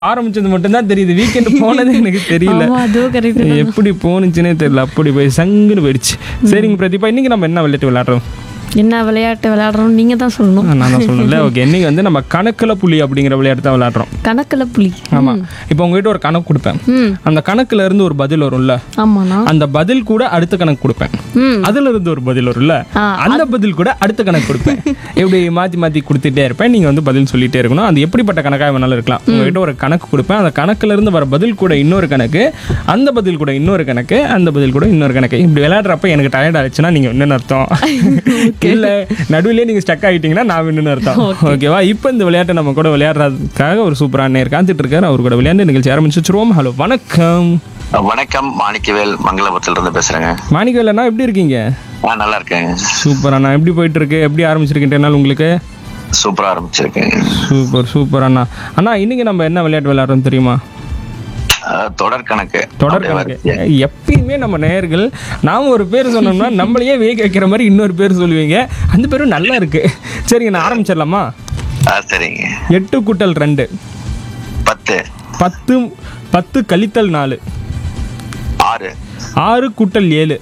ஆரம்பிச்சது மட்டும்தான் தெரியுது. வீக்கெண்ட் போனதே எனக்கு தெரியல. ஆமா, அதுவும் கரெக்ட். எப்படி போனுச்சுன்னே தெரியல. அப்படி போய் சங்குன்னு போயிடுச்சு. சரிங்க பிரதீபா, இன்னைக்கு நம்ம என்ன விளையாட்டு விளையாடுறோம்? என்ன விளையாட்டு விளையாடுறோம் நீங்க தான் சொல்லணும். நான் தான் சொல்லல. ஓகே, இன்னைக்கு வந்து நம்ம கணக்குல புலி அப்படிங்கிற விளையாட்டு தான் விளையாடுறோம். கணக்குல புலி. ஆமா, இப்போ உங்ககிட்ட ஒரு கணக்கு கொடுப்பேன். அந்த கணக்குல இருந்து ஒரு பதில் வரும்ல, ஆமாண்ணா. அந்த பதில் கூட அடுத்த கணக்கு கொடுப்பேன். அதுல இருந்து ஒரு பதில் வரும்ல, அந்த பதில் கூட அடுத்த கணக்கு கொடுப்பேன். இப்படி மாத்தி மாத்தி கொடுத்துட்டே இருப்பேன். நீங்க வந்து பதில் சொல்லிட்டே இருக்கணும். அது எப்படிப்பட்ட கணக்காக வேணாலும் இருக்கலாம். உங்ககிட்ட ஒரு கணக்கு கொடுப்பேன். அந்த கணக்குல இருந்து வர பதில் கூட இன்னொரு கணக்கு, அந்த பதில் கூட இன்னொரு கணக்கு, அந்த பதில் கூட இன்னொரு கணக்கு. இப்படி விளையாடுறப்ப எனக்கு டயர்ட் ஆயிடுச்சுன்னா நீங்க என்னன்னு அர்த்தம். இல்ல நடுவிலே நீங்க ஸ்டக் ஆகிட்டீங்கன்னா நான் என்னன்னு அர்த்தம். ஓகேவா? இப்போ இந்த விளையாட்டை நம்ம கூட விளையாடுறதுக்காக ஒரு சூப்பரான நேர் காத்துட்டு இருக்காரு. அவர் கூட விளையாண்டு நிகழ்ச்சி ஆரம்பிச்சிருவோம். ஹலோ, வணக்கம். வணக்கம், மாணிக்கவேல் மங்களபுரத்துல இருந்து பேசுறேங்க. மாணிக்கவேல் அண்ணா, எப்படி இருக்கீங்க? நல்லா இருக்கேன். சூப்பர் அண்ணா. எப்படி போயிட்டு இருக்கு? எப்படி ஆரம்பிச்சிருக்கேன் உங்களுக்கு? சூப்பரா ஆரம்பிச்சிருக்கேன். சூப்பர் சூப்பர் அண்ணா. அண்ணா, இன்னைக்கு நம்ம என்ன விளையாட்டு விளையாடுறோம் தெரியுமா? தொடர் கணக்கு. எப்பயுமே நம்ம நேயர்கள் நாம ஒரு பேர் சொன்னோம்னா நம்மளையே வேக வைக்கிற மாதிரி இன்னொரு பேர் சொல்லுவீங்க. அந்த பேரும் நல்லா இருக்கு. சரிங்க, நான் ஆரம்பிச்சிடலாமா? சரிங்க. 8 கூட்டல் 2 10. 10 கழித்தல் 4 6. 6 கூட்டல் 7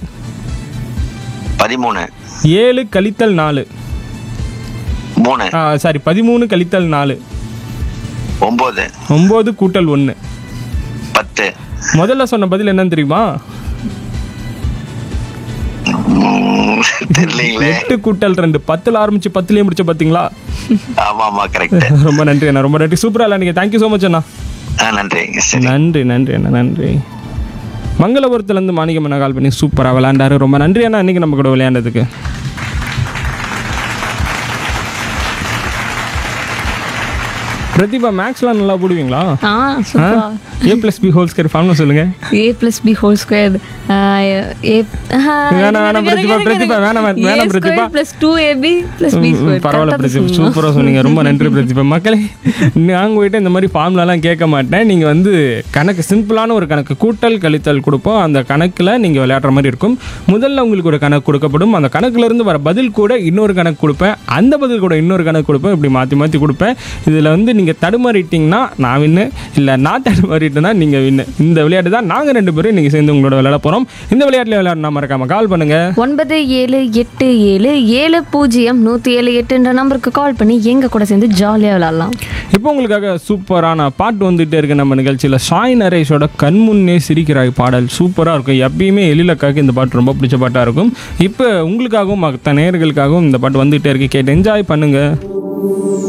13. 7 கழித்தல் 4 3. சாரி, 13 கழித்தல் 4 9. 9 கூட்டல் 1 10. முதல்ல சொன்ன பதில் என்னன்னு தெரியுமா? தெரியலீங்களே. 8 கூட்டல் 2 10ல ஆரம்பிச்சு 10லயே முடிச்ச பாத்தீங்களா? ஆமா, கரெக்ட். ரொம்ப நன்றி அண்ணா, ரொம்ப நன்றி. சூப்பரா விளையாடுங்க. தேங்க்யூ ஸோ மச் அண்ணா. நன்றிங்க. நன்றி நன்றி அண்ணா, நன்றி. மங்களபுரத்துலேருந்து மாணிக்கம் அண்ணா கால் பண்ணி சூப்பராக விளையாண்டாரு. ரொம்ப நன்றி அண்ணா, இன்னைக்கு நம்ம கூட விளையாண்டதுக்கு. பிரதீபா, மேக்ஸ்லாம் நல்லா போடுவீங்களா? A+B ஹோல் ஸ்கொயர் ஃபார்முலா சொல்லுங்க. A+B ஹோல் ஸ்கொயர் வேணாம் பிரதீபா, வேணாம் பிரதீபா. +2AB +B square. பரவாயில்ல பிரதீபா, சூப்பராக சொன்னீங்க. ரொம்ப நன்றி பிரதீபா. மக்களே, நாங்கள் போயிட்டு இந்த மாதிரி ஃபார்முலாலாம் கேட்க மாட்டேன். நீங்கள் வந்து கணக்கு, சிம்பிளான ஒரு கணக்கு, கூட்டல் கழித்தல் கொடுப்போம். அந்த கணக்கில் நீங்கள் விளையாடுற மாதிரி இருக்கும். முதல்ல உங்களுக்கு ஒரு கணக்கு கொடுக்கப்படும். அந்த கணக்குலேருந்து வர பதில் கூட இன்னொரு கணக்கு கொடுப்பேன். அந்த பதில் கூட இன்னொரு கணக்கு கொடுப்பேன். இப்படி மாற்றி மாற்றி கொடுப்பேன். இதில் வந்து நீங்கள் தடுமாறிட்டீங்கன்னா நான் வின்னு, இல்லை நான் தடுமாறிட்டேன்னா நீங்கள் வின்னு. இந்த விளையாட்டு தான் நாங்கள் 2 பேரும் இன்றைக்கி சேர்ந்து உங்களோட விளையாட போகிறோம். இந்த விளையாட்டில் விளையாடணும் மறக்காம கால் பண்ணுங்க. 9787700178 என்ற நம்பருக்கு கால் பண்ணி எங்க கூட சேர்ந்து ஜாலியாக விளையாடலாம். இப்போ உங்களுக்காக சூப்பரான பாட்டு வந்துகிட்டே இருக்கு நம்ம நிகழ்ச்சியில். சாய் நரேஷோட கண்முன்னே சிரிக்கிறாய் பாடல் சூப்பராக இருக்கும். எப்பயுமே எழிலக்காக்கு இந்த பாட்டு ரொம்ப பிடிச்ச பாட்டாக இருக்கும். இப்போ உங்களுக்காகவும் மற்ற நேயர்களுக்காகவும் இந்த பாட்டு வந்துகிட்டே இருக்கு. கேட்டு என்ஜாய் பண்ணுங்க.